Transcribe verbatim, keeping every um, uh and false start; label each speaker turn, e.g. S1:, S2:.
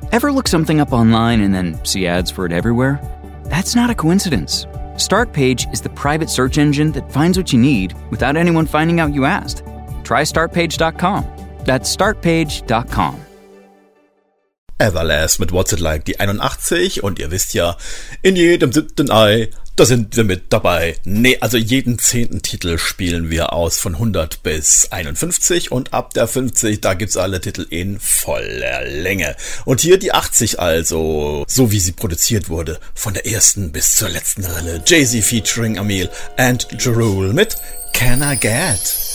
S1: Ever look something up online and then see ads for it everywhere? That's not a coincidence. Startpage is the private search engine that finds what you need without anyone finding out you asked. Try startpage dot com. That's startpage dot com.
S2: Everlast mit What's It Like, die einundachtzig, und ihr wisst ja, in jedem siebten Ei, da sind wir mit dabei. Nee, also jeden zehnten Titel spielen wir aus, von hundert bis einundfünfzig, und ab der fünfzig, da gibt's alle Titel in voller Länge. Und hier die achtzig also, so wie sie produziert wurde, von der ersten bis zur letzten Rille. Jay-Z featuring Amil and Jerul mit Can I Get?